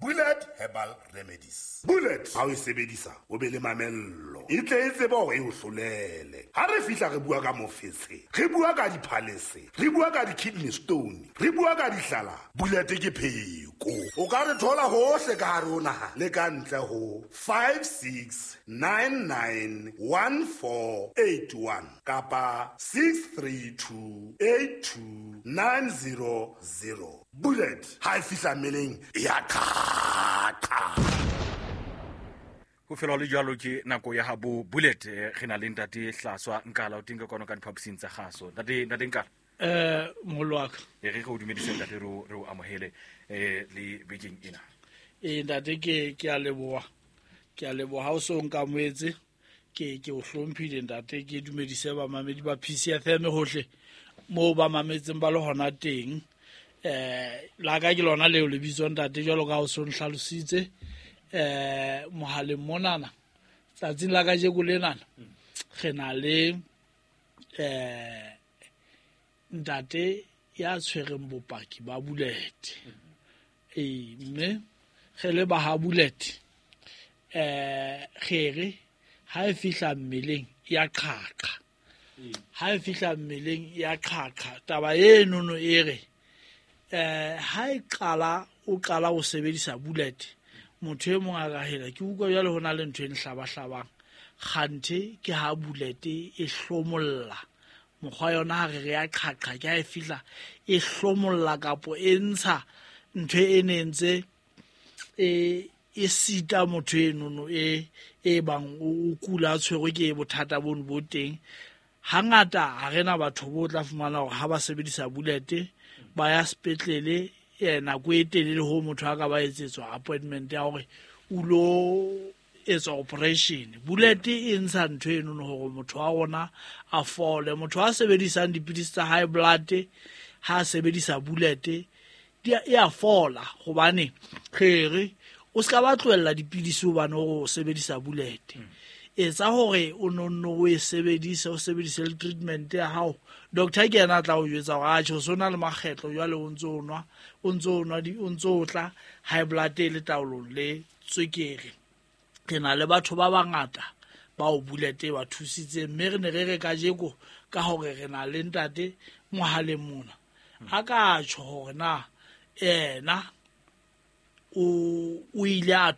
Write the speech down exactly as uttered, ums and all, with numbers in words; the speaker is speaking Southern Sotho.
Bullet Herbal Remedies. Bullet ha o e sebedisa o be le mamello. E tle e tseba hore e o hlolele. Ha re fihla re bua ka mofetse, re bua ka diphalese, re bua ka di-kidney stone, re bua ka dihlala. Bullet ke pheko. O ka re thola hohle ka hare ho naha le ka ntle ho five six nine nine one four eight one kapa six three two eight two nine zero zero. Bullet ha e fihla mmeleng ya qhaqa. Ho fela le jalo ke nako ya habo Bullet re na le ntate Hlaswa Nkala o tinka kono ka diphaposing tsa gaso. Ntate ntate Nkala eh molwaka e re go dumedisa ntate re re o amohele eh le bekeng ena. e ntate ke ke a leboa ke a leboa ha o so nka moetse ke ke o hlomphile ntate ke dumedise ba mamedi ba P C F M hohle mo ba mametseng ba le hona teng. eh la ka ke lona leo le bitso ntate jalo ka o so nhlalositse eh mohaleng monana tsatsing la ka je go lenana re na le eh ntate ya tshwereng bopaki ba Bullet eh mme ge le ba ha Bullet eh khere ha e fihla mmeleng ya qhaqa ha e fihla mmeleng ya qhaqa taba eno no ere eh ha e qala o qala o sebedisa Bullet motho e mong a ka hela ke utlwa jalo hona le ntho e nhlaba hlabang khanthe ke ha Bullet e hlomolla mokgwa yona ha re ya qhaqa ke ha e fihla e hlomolla kapo e ntsha ntho e nentse e e sita motho eno e e bang o kula tshwego ke bothata bono bo teng hangata ha rena batho bo tla fumana hore ha ba sebedisa Bullet ba ya sepetlele yena go etelele ho motho a ka ba etsetswa appointment ya hore o lo etsa operation. Bullet e ntsha ntho eno hore motho wa rona a fole. Motho a sebedisang dipidisi tsa high blood ha sebedisa Bullet dia e a fola gobane khere o ska ba tloella dipidisi hobane o sebedisa Bullet. Etsa hore o nonno o e sebedisa o sebedisa le treatment ya hao. Doctor ke yena tla o jwetsa hore a tjho sona le makgetlo jwale o ntso nwa o ntso nwa di o ntso tla high blood le taolong le tswekere. Ke na le batho ba bangata ba o Bullet ba thusitse mme re ne re re ka jeko ka hore re na le ntate mohaleng mona a ka tjho hore na ena o o ile a